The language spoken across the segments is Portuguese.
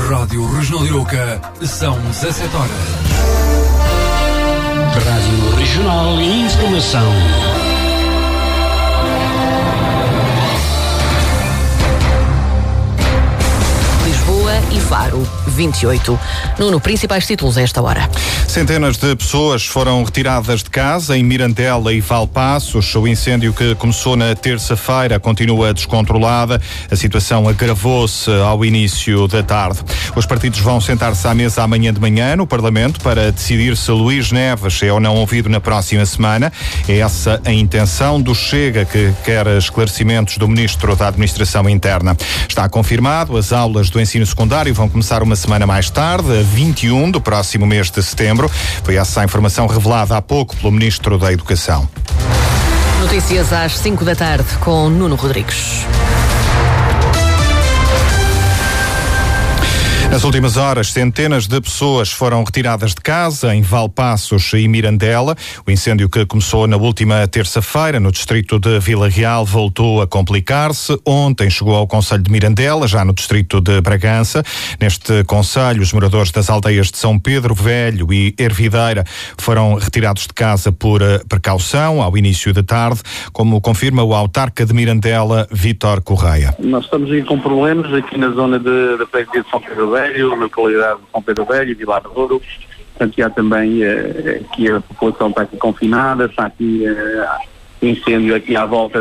Rádio Regional Iroca, são 17 horas. Rádio Regional e Informação. E Faro, 28. Nuno, principais títulos a esta hora. Centenas de pessoas foram retiradas de casa em Mirandela e Valpaços. O incêndio que começou na terça-feira continua descontrolada. A situação agravou-se ao início da tarde. Os partidos vão sentar-se à mesa amanhã de manhã no Parlamento para decidir se Luís Neves é ou não ouvido na próxima semana. É essa a intenção do Chega, que quer esclarecimentos do Ministro da Administração Interna. Está confirmado, as aulas do ensino secundário vão começar uma semana mais tarde, a 21 do próximo mês de setembro. Foi essa a informação revelada há pouco pelo Ministro da Educação. Notícias às 5 da tarde com Nuno Rodrigues. Nas últimas horas, centenas de pessoas foram retiradas de casa em Valpaços e Mirandela. O incêndio que começou na última terça-feira no distrito de Vila Real voltou a complicar-se. Ontem chegou ao concelho de Mirandela, já no distrito de Bragança. Neste concelho, os moradores das aldeias de São Pedro Velho e Ervideira foram retirados de casa por precaução ao início da tarde, como confirma o autarca de Mirandela, Vítor Correia. Nós estamos aí com problemas aqui na zona da freguesia de São Pedro Velho, na localidade de São Pedro Velho e Vilar de Douro. Portanto, há também aqui a população está aqui confinada, está aqui incêndio aqui à volta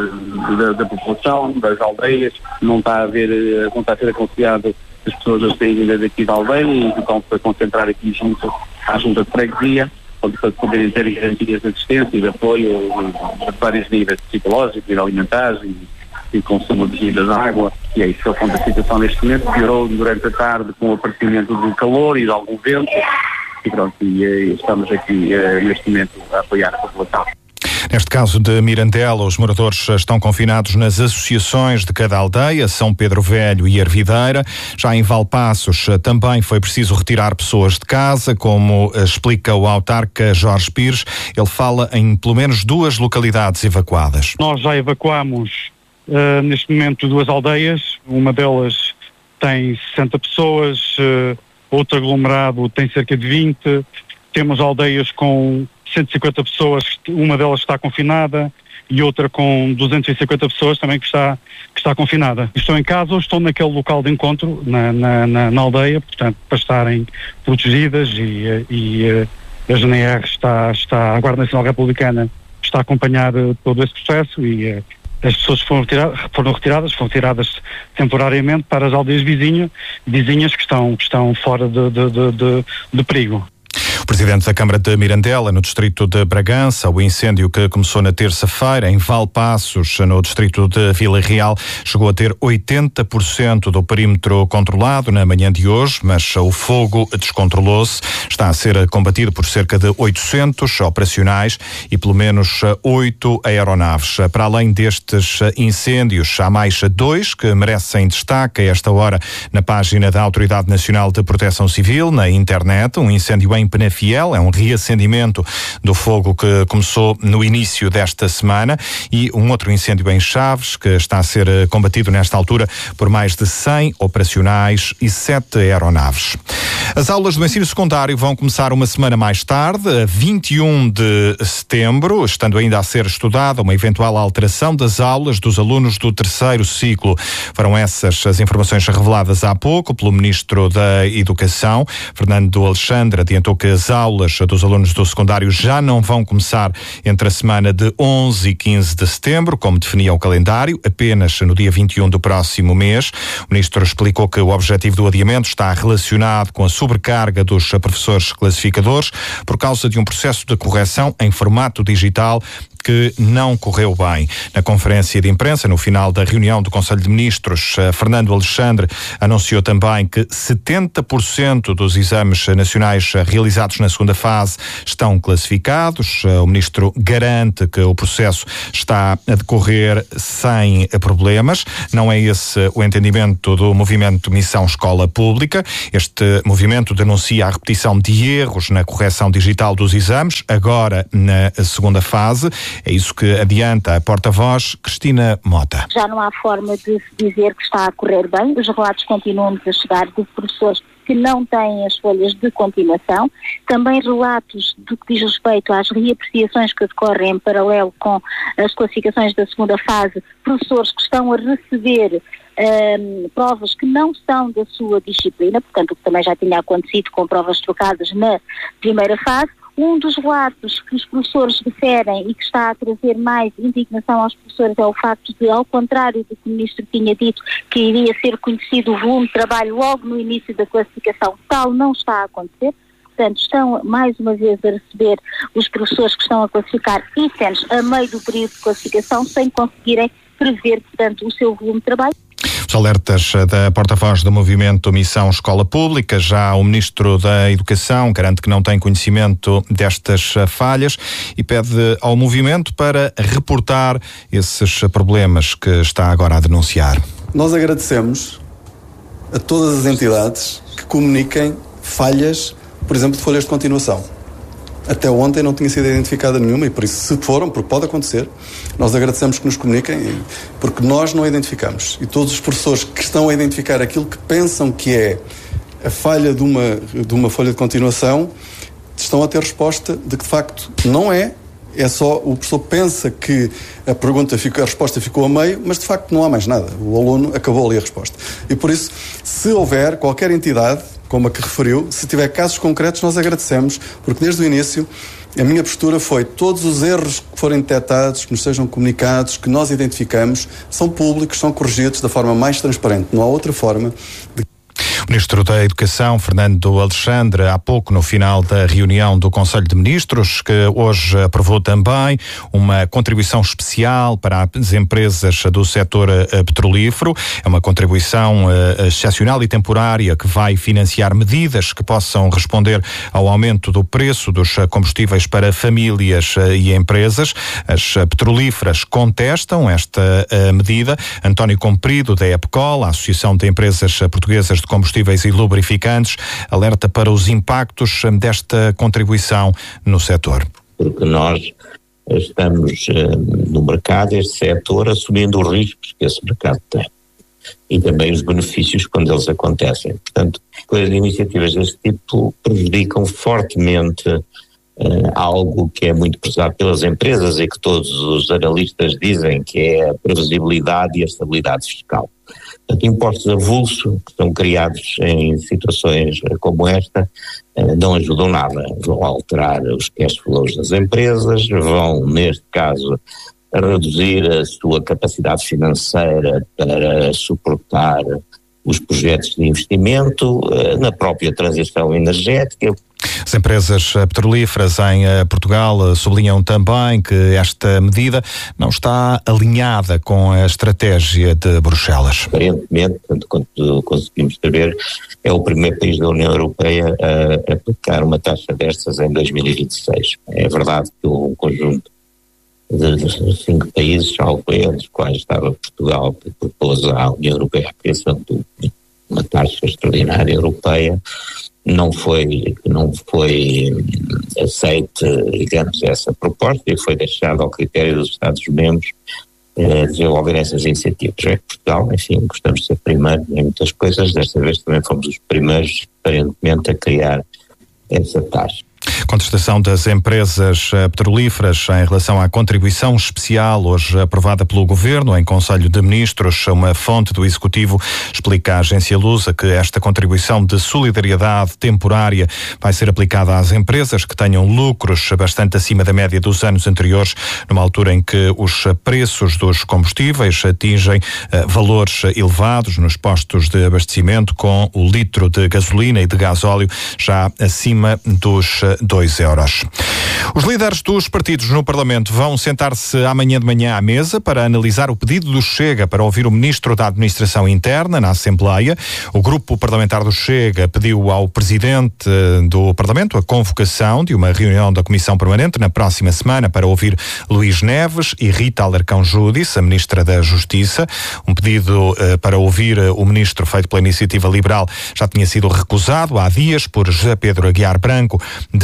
da população, das aldeias. Não está a ser aconselhado as pessoas a saírem daqui da aldeia e estão a concentrar aqui junto à junta de freguesia, onde para poderem ter garantias de assistência e de apoio a vários níveis psicológicos, alimentares e consumo de bebidas de água. E é isso, a situação neste momento piorou durante a tarde com o aparecimento do calor e de algum vento e pronto, estamos aqui neste momento a apoiar a população. Neste caso de Mirandela, os moradores estão confinados nas associações de cada aldeia, São Pedro Velho e Ervideira. Já em Valpaços também foi preciso retirar pessoas de casa, como explica o autarca Jorge Pires. Ele fala em pelo menos 2 localidades evacuadas. Nós já evacuamos neste momento 2 aldeias, uma delas tem 60 pessoas, outro aglomerado tem cerca de 20, temos aldeias com 150 pessoas, uma delas está confinada e outra com 250 pessoas também que está confinada. Estão em casa ou estão naquele local de encontro, na aldeia, portanto, para estarem protegidas e a GNR a Guarda Nacional Republicana está a acompanhar todo esse processo e as pessoas foram retiradas temporariamente para as aldeias vizinhas que estão fora de perigo. O presidente da Câmara de Mirandela, no distrito de Bragança, o incêndio que começou na terça-feira em Valpaços, no distrito de Vila Real, chegou a ter 80% do perímetro controlado na manhã de hoje, mas o fogo descontrolou-se. Está a ser combatido por cerca de 800 operacionais e pelo menos 8 aeronaves. Para além destes incêndios, há mais 2 que merecem destaque a esta hora na página da Autoridade Nacional de Proteção Civil, na internet. Um incêndio em Penafiel, é um reacendimento do fogo que começou no início desta semana, e um outro incêndio em Chaves, que está a ser combatido nesta altura por mais de 100 operacionais e 7 aeronaves. As aulas do ensino secundário vão começar uma semana mais tarde, a 21 de setembro, estando ainda a ser estudada uma eventual alteração das aulas dos alunos do 3º ciclo. Foram essas as informações reveladas há pouco pelo Ministro da Educação. Fernando Alexandre adiantou que as aulas dos alunos do secundário já não vão começar entre a semana de 11 e 15 de setembro, como definia o calendário, apenas no dia 21 do próximo mês. O Ministro explicou que o objetivo do adiamento está relacionado com a sobrecarga dos professores classificadores por causa de um processo de correção em formato digital que não correu bem. Na conferência de imprensa, no final da reunião do Conselho de Ministros, Fernando Alexandre anunciou também que 70% dos exames nacionais realizados na segunda fase estão classificados. O Ministro garante que o processo está a decorrer sem problemas. Não é esse o entendimento do movimento Missão Escola Pública. Este movimento denuncia a repetição de erros na correção digital dos exames, agora na segunda fase. É isso que adianta a porta-voz Cristina Mota. Já não há forma de se dizer que está a correr bem. Os relatos continuam a chegar de professores que não têm as folhas de continuação. Também relatos do que diz respeito às reapreciações que decorrem em paralelo com as classificações da segunda fase, professores que estão a receber provas que não são da sua disciplina, portanto, o que também já tinha acontecido com provas trocadas na primeira fase. Um dos relatos que os professores referem e que está a trazer mais indignação aos professores é o facto de, ao contrário do que o Ministro tinha dito, que iria ser conhecido o volume de trabalho logo no início da classificação, tal não está a acontecer. Portanto, estão mais uma vez a receber os professores que estão a classificar itens a meio do período de classificação sem conseguirem prever, portanto, o seu volume de trabalho. Os alertas da porta-voz do movimento Missão Escola Pública. Já o Ministro da Educação garante que não tem conhecimento destas falhas e pede ao movimento para reportar esses problemas que está agora a denunciar. Nós agradecemos a todas as entidades que comuniquem falhas, por exemplo, de folhas de continuação. Até ontem não tinha sido identificada nenhuma e por isso, se foram, porque pode acontecer, nós agradecemos que nos comuniquem, porque nós não identificamos. E todos os professores que estão a identificar aquilo que pensam que é a falha de uma folha de continuação estão a ter resposta de que de facto não é. É só o professor pensa que a resposta ficou a meio, mas de facto não há mais nada. O aluno acabou ali a resposta. E por isso, se houver qualquer entidade, como a que referiu, se tiver casos concretos, nós agradecemos, porque desde o início a minha postura foi todos os erros que forem detectados, que nos sejam comunicados, que nós identificamos, são públicos, são corrigidos da forma mais transparente. Não há outra forma de... O Ministro da Educação, Fernando Alexandre, há pouco no final da reunião do Conselho de Ministros, que hoje aprovou também uma contribuição especial para as empresas do setor petrolífero. É uma contribuição excepcional e temporária que vai financiar medidas que possam responder ao aumento do preço dos combustíveis para famílias e empresas. As petrolíferas contestam esta medida. António Comprido, da EPCOL, a Associação de Empresas Portuguesas de Combustíveis e Lubrificantes, alerta para os impactos desta contribuição no setor. Porque nós estamos no mercado, este setor, assumindo os riscos que esse mercado tem e também os benefícios quando eles acontecem. Portanto, as iniciativas deste tipo prejudicam fortemente algo que é muito prezado pelas empresas e que todos os analistas dizem que é a previsibilidade e a estabilidade fiscal. Portanto, impostos avulso que são criados em situações como esta não ajudam nada. Vão alterar os cash flows das empresas, vão, neste caso, reduzir a sua capacidade financeira para suportar os projetos de investimento na própria transição energética. As empresas petrolíferas em Portugal sublinham também que esta medida não está alinhada com a estratégia de Bruxelas. Aparentemente, quanto conseguimos saber, é o primeiro país da União Europeia a aplicar uma taxa destas em 2026. É verdade que um conjunto de 5 países, entre os quais estava Portugal, que propôs à União Europeia a criação de uma taxa extraordinária europeia, não foi aceite, digamos, essa proposta e foi deixado ao critério dos Estados-membros desenvolver essas iniciativas. É que Portugal, enfim, gostamos de ser primeiro em muitas coisas, desta vez também fomos os primeiros, aparentemente, a criar essa taxa. Contestação das empresas petrolíferas em relação à contribuição especial hoje aprovada pelo Governo em Conselho de Ministros. Uma fonte do Executivo explica à agência Lusa que esta contribuição de solidariedade temporária vai ser aplicada às empresas que tenham lucros bastante acima da média dos anos anteriores, numa altura em que os preços dos combustíveis atingem valores elevados nos postos de abastecimento, com o litro de gasolina e de gasóleo já acima dos 2 euros. Os líderes dos partidos no Parlamento vão sentar-se amanhã de manhã à mesa para analisar o pedido do Chega para ouvir o Ministro da Administração Interna na Assembleia. O grupo parlamentar do Chega pediu ao Presidente do Parlamento a convocação de uma reunião da Comissão Permanente na próxima semana para ouvir Luís Neves e Rita Alarcão Júdice, a Ministra da Justiça. Um pedido para ouvir o Ministro feito pela Iniciativa Liberal já tinha sido recusado há dias por José Pedro Aguiar Branco,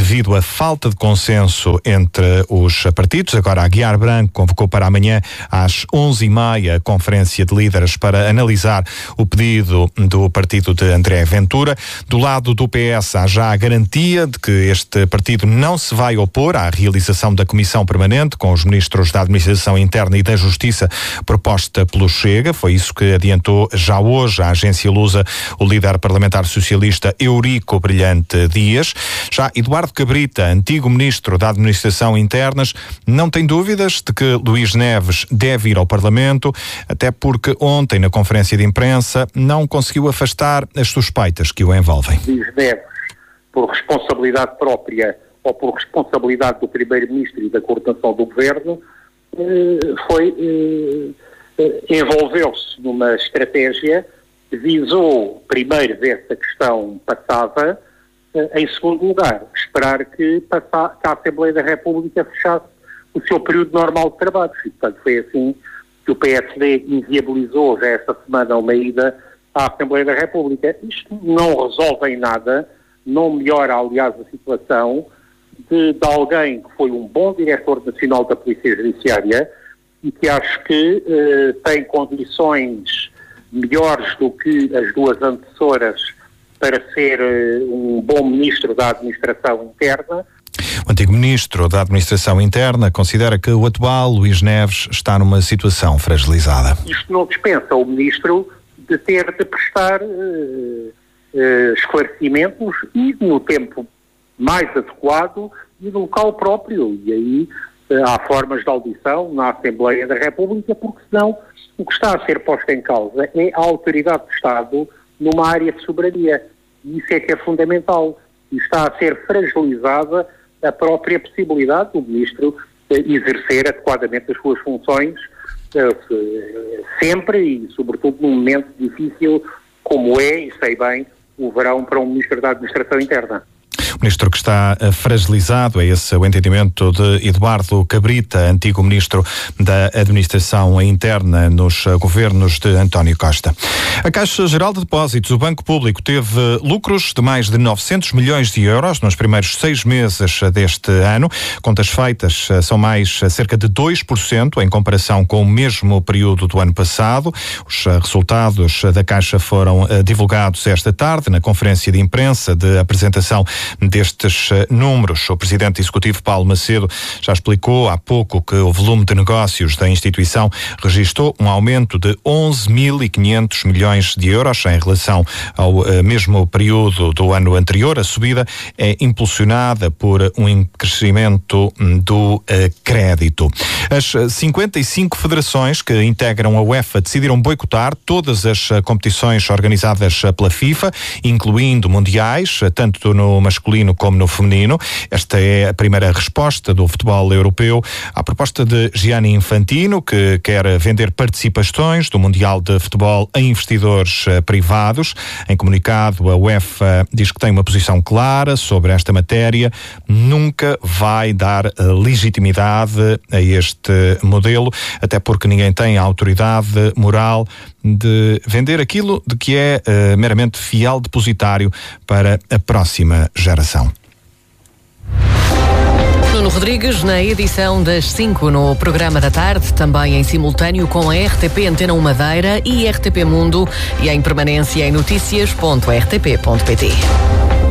devido à falta de consenso entre os partidos. Agora, a Guiar Branco convocou para amanhã às 11h30 a conferência de líderes para analisar o pedido do partido de André Ventura. Do lado do PS há já a garantia de que este partido não se vai opor à realização da Comissão Permanente com os ministros da Administração Interna e da Justiça proposta pelo Chega. Foi isso que adiantou já hoje a agência Lusa o líder parlamentar socialista Eurico Brilhante Dias. Já Eduardo Cabrita, antigo ministro da Administração Internas, não tem dúvidas de que Luís Neves deve ir ao Parlamento, até porque ontem, na conferência de imprensa, não conseguiu afastar as suspeitas que o envolvem. Luís Neves, por responsabilidade própria ou por responsabilidade do Primeiro-Ministro e da coordenação do Governo, envolveu-se numa estratégia, visou primeiro ver se a questão passava, em segundo lugar, esperar que a Assembleia da República fechasse o seu período normal de trabalhos. E, portanto, foi assim que o PSD inviabilizou já esta semana uma ida à Assembleia da República. Isto não resolve em nada, não melhora, aliás, a situação de alguém que foi um bom diretor nacional da Polícia Judiciária e que acho que tem condições melhores do que as duas antecessoras para ser um bom ministro da Administração Interna. O antigo ministro da Administração Interna considera que o atual Luís Neves está numa situação fragilizada. Isto não dispensa o ministro de ter de prestar esclarecimentos e no tempo mais adequado e no local próprio. E aí há formas de audição na Assembleia da República, porque senão o que está a ser posto em causa é a autoridade do Estado numa área de soberania. E isso é que é fundamental. E está a ser fragilizada a própria possibilidade do Ministro exercer adequadamente as suas funções sempre e, sobretudo, num momento difícil como é, e sei bem, o verão para um Ministro da Administração Interna. O ministro que está fragilizado é esse o entendimento de Eduardo Cabrita, antigo ministro da Administração Interna nos governos de António Costa. A Caixa Geral de Depósitos, o Banco Público, teve lucros de mais de 900 milhões de euros nos primeiros 6 meses deste ano. Contas feitas são mais cerca de 2% em comparação com o mesmo período do ano passado. Os resultados da Caixa foram divulgados esta tarde na conferência de imprensa de apresentação destes números. O presidente executivo Paulo Macedo já explicou há pouco que o volume de negócios da instituição registrou um aumento de 11.500 milhões de euros em relação ao mesmo período do ano anterior. A subida é impulsionada por um crescimento do crédito. As 55 federações que integram a UEFA decidiram boicotar todas as competições organizadas pela FIFA, incluindo mundiais, tanto no masculino como no feminino. Esta é a primeira resposta do futebol europeu à proposta de Gianni Infantino, que quer vender participações do Mundial de Futebol a investidores privados. Em comunicado, a UEFA diz que tem uma posição clara sobre esta matéria, nunca vai dar legitimidade a este modelo, até porque ninguém tem a autoridade moral de vender aquilo de que é meramente fiel depositário para a próxima geração. Nuno Rodrigues, na edição das 5 no programa da tarde, também em simultâneo com a RTP Antena 1 Madeira e RTP Mundo, e em permanência em noticias.rtp.pt.